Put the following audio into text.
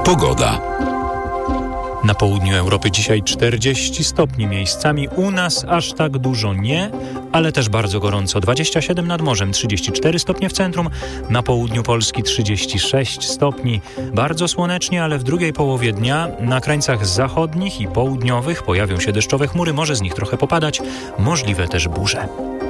Pogoda. Na południu Europy dzisiaj 40 stopni miejscami, u nas aż tak dużo nie, ale też bardzo gorąco. 27 nad morzem, 34 stopnie w centrum, na południu Polski 36 stopni. Bardzo słonecznie, ale w drugiej połowie dnia na krańcach zachodnich i południowych pojawią się deszczowe chmury, może z nich trochę popadać, możliwe też burze.